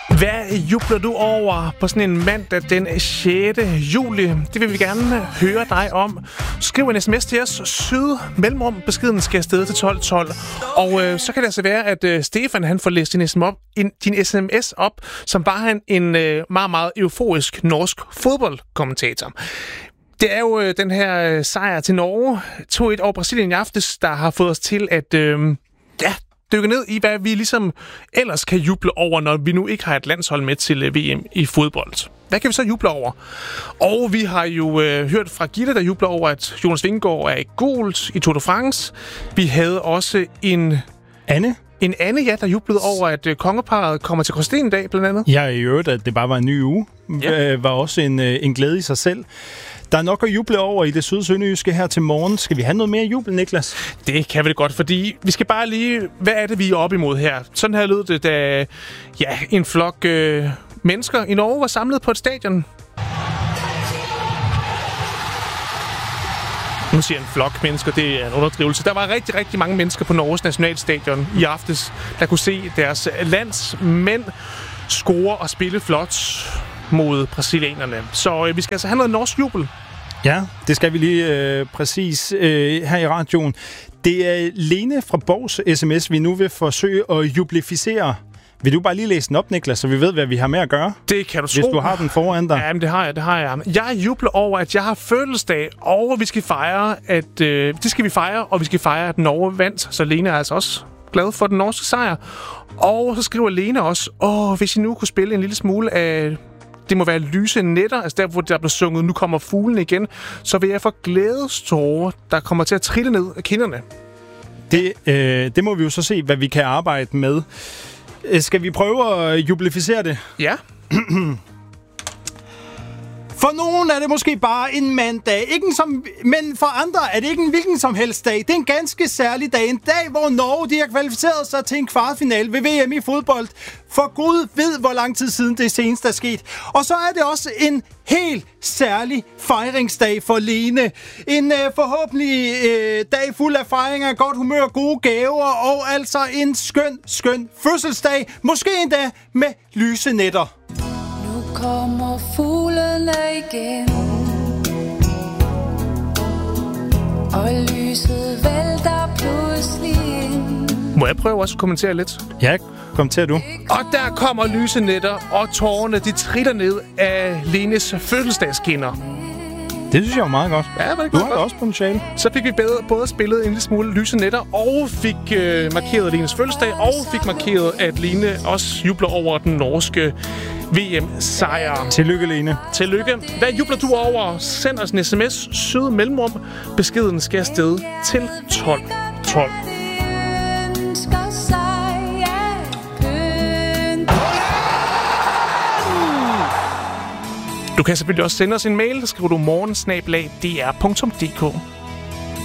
Hvad jubler du over på sådan en mandag den 6. juli? Det vil vi gerne høre dig om. Skriv en sms til os. Syd mellemrum. Beskeden skal afsted til 1212. Og så kan det altså være, at Stefan han får læst din sms op, som var en meget, meget euforisk norsk fodboldkommentator. Det er jo den her sejr til Norge 2-1 over Brasilien i aftes, der har fået os til at dykke ned i, hvad vi ligesom ellers kan juble over, når vi nu ikke har et landshold med til VM i fodbold. Hvad kan vi så juble over? Og vi har jo hørt fra Gitte, der jubler over, at Jonas Vingegaard er i gult i Tour de France. Vi havde også en Anne, der jublede over, at kongeparret kommer til Gråsten en dag, blandt andet. Ja, i øvrigt, at det bare var en ny uge, var også en glæde i sig selv. Der er nok at juble over i det sydsønderjyske her til morgen. Skal vi have noget mere jubel, Niklas? Det kan vi det godt, fordi vi skal bare lige... Hvad er det, vi er oppe imod her? Sådan her lød det, da en flok mennesker i Norge var samlet på et stadion. Nu siger en flok mennesker, det er en underdrivelse. Der var rigtig, rigtig mange mennesker på Norges nationalstadion i aftes, der kunne se deres landsmænd score og spille flot mod brasilianerne. Så vi skal altså have noget norsk jubel. Ja, det skal vi lige præcis her i radioen. Det er Lene fra Borgs sms, vi nu vil forsøge at jublificere. Vil du bare lige læse den op, Niklas, så vi ved, hvad vi har med at gøre? Det kan du tro. Hvis du har den foran dig. Jamen, det har jeg. Jeg jubler over, at jeg har fødselsdag, og vi skal fejre, og vi skal fejre, at Norge vandt. Så Lene er altså også glad for den norske sejr. Og så skriver Lene også, hvis I nu kunne spille en lille smule af... Det må være lyse nætter, altså der, hvor der blev sunget, nu kommer fuglen igen, så vil jeg få glædestårer, der kommer til at trille ned af kinderne. Det må vi jo så se, hvad vi kan arbejde med. Skal vi prøve at jublificere det? Ja. For nogen er det måske bare en mandag, men for andre er det ikke en hvilken som helst dag. Det er en ganske særlig dag. En dag, hvor Norge de har kvalificeret sig til en kvartfinale ved VM i fodbold. For Gud ved, hvor lang tid siden det senest er sket. Og så er det også en helt særlig fejringsdag for Lene. En forhåbentlig dag fuld af fejringer, godt humør, gode gaver og altså en skøn fødselsdag. Måske endda med lyse nætter. Kommer fuglene igen, og lyset vælter pludselig ind. Må jeg prøve også at kommentere lidt? Ja, kommenter du. Og der kommer lyse nætter, og tårerne de triller ned af Lenes fødselsdagsskinner. Det synes jeg var meget godt. Ja, var det du godt? har da også potentiale. Så fik vi både spillet en lille smule lyse nætter, og fik markeret Lenes fødselsdag, og fik markeret, at Lene også jubler over den norske VM-sejr. Tillykke, Lene. Tillykke. Hvad jubler du over? Send os en sms, syd mellemrum. Beskeden skal afsted til 1212. Du kan selvfølgelig også sende os en mail. Der skriver du morgen@dr.dk.